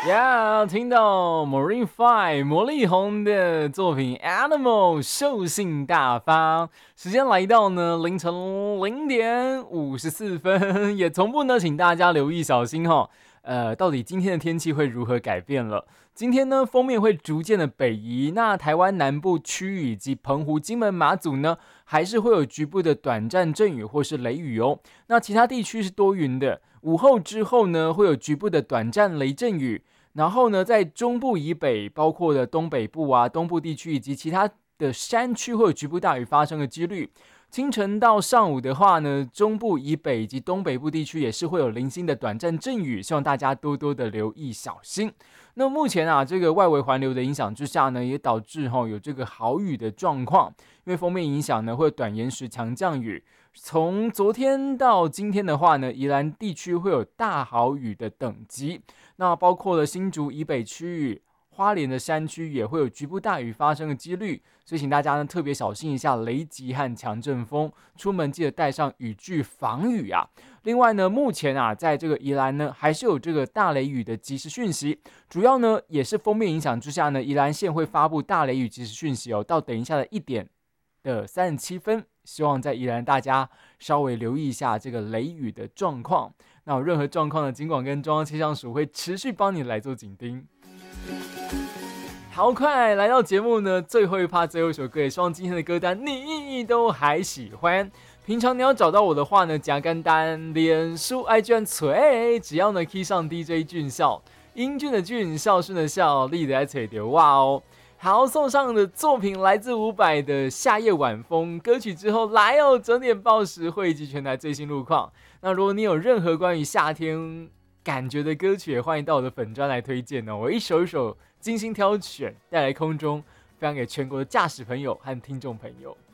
听到 Marine Five 魔力红的作品 Animal 兽性大发，时间来到呢凌晨0:54，也同步呢，请大家留意小心哈。到底今天的天气会如何改变了？今天呢，锋面会逐渐的北移，那台湾南部区域以及澎湖、金门、马祖呢，还是会有局部的短暂阵雨或是雷雨哦。那其他地区是多云的，午后之后呢，会有局部的短暂雷阵雨。然后呢，在中部以北，包括的东北部啊、东部地区以及其他的山区，会有局部大雨发生的几率。清晨到上午的话呢，中部以北以及东北部地区也是会有零星的短暂阵雨，希望大家多多的留意小心。那目前啊，这个外围环流的影响之下呢，也导致有这个豪雨的状况，因为锋面影响呢，会有短延时强降雨。从昨天到今天的话呢，宜兰地区会有大豪雨的等级，那包括了新竹以北区域、花莲的山区也会有局部大雨发生的几率，所以请大家呢特别小心一下雷击和强阵风，出门记得带上雨具防雨啊。另外呢，目前啊，在这个宜兰呢，还是有这个大雷雨的即时讯息，主要呢也是锋面影响之下呢，宜兰县会发布大雷雨即时讯息哦，到等一下的1:37，希望在宜兰大家稍微留意一下这个雷雨的状况。那有任何状况呢，警广跟中央气象署会持续帮你来做紧盯。好，快来到节目呢最后一趴，最后一首歌，也希望今天的歌单你都还喜欢。平常你要找到我的话呢，加简单，脸书 IG 和嘴，只要呢 key 上 DJ 俊孝，英俊的俊，孝顺的孝，立得在嘴的哇哦。好，送上的作品来自伍佰的《夏夜晚风》歌曲之后，来哦，整点报时汇集全台最新路况。那如果你有任何关于夏天感觉的歌曲，也欢迎到我的粉专来推荐哦。我一首一首精心挑选，带来空中，分享给全国的驾驶朋友和听众朋友。